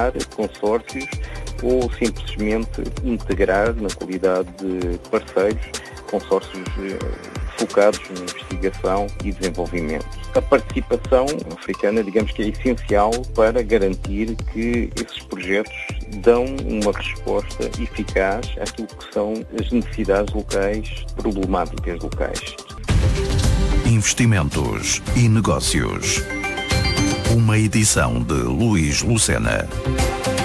consórcios ou simplesmente integrar na qualidade de parceiros consórcios focados na investigação e desenvolvimento. A participação africana, digamos que é essencial para garantir que esses projetos dão uma resposta eficaz àquilo que são as necessidades locais, problemáticas locais. Investimentos e negócios. Uma edição de Luís Lucena.